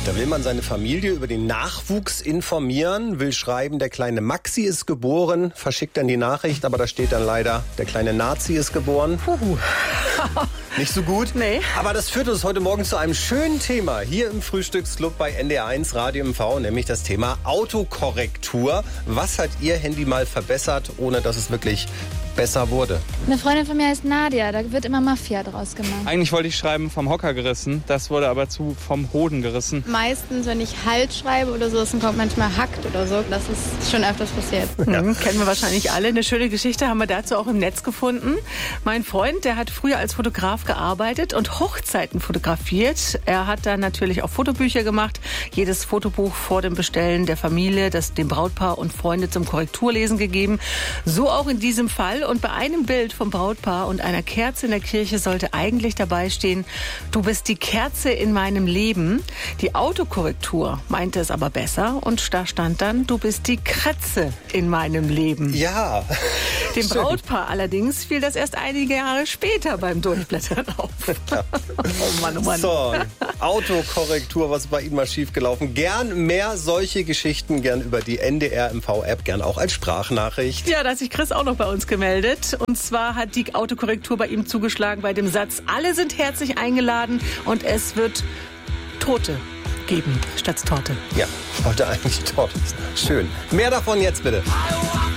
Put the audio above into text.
Da will man seine Familie über den Nachwuchs informieren, will schreiben, der kleine Maxi ist geboren, verschickt dann die Nachricht, aber da steht dann leider, der kleine Nazi ist geboren. Nicht so gut. Nee. Aber das führt uns heute Morgen zu einem schönen Thema hier im Frühstücksclub bei NDR1 Radio MV, nämlich das Thema Autokorrektur. Was hat Ihr Handy mal verbessert, ohne dass es wirklich besser wurde? Eine Freundin von mir heißt Nadia, da wird immer Mafia draus gemacht. Eigentlich wollte ich schreiben vom Hocker gerissen, das wurde aber vom Hoden gerissen. Meistens, wenn ich Halt schreibe oder so, dann kommt manchmal Hackt oder so. Das ist schon öfters passiert. Ja. Kennen wir wahrscheinlich alle. Eine schöne Geschichte haben wir dazu auch im Netz gefunden. Mein Freund, der hat früher als Fotograf gearbeitet und Hochzeiten fotografiert. Er hat dann natürlich auch Fotobücher gemacht. Jedes Fotobuch vor dem Bestellen der Familie, das dem Brautpaar und Freunde zum Korrekturlesen gegeben. So auch in diesem Fall. Und bei einem Bild vom Brautpaar und einer Kerze in der Kirche sollte eigentlich dabei stehen: Du bist die Kerze in meinem Leben. Die Autokorrektur meinte es aber besser und da stand dann: Du bist die Kratze in meinem Leben. Ja. Dem Brautpaar allerdings fiel das erst einige Jahre später beim Durchblättern auf. Oh Mann, oh Mann. So, Autokorrektur, was ist bei Ihnen mal schiefgelaufen? Gern mehr solche Geschichten, gern über die NDR MV-App, gern auch als Sprachnachricht. Ja, da hat sich Chris auch noch bei uns gemeldet. Und zwar hat die Autokorrektur bei ihm zugeschlagen bei dem Satz: Alle sind herzlich eingeladen und es wird Tote geben statt Torte. Ja, heute eigentlich Torte. Schön. Mehr davon jetzt bitte.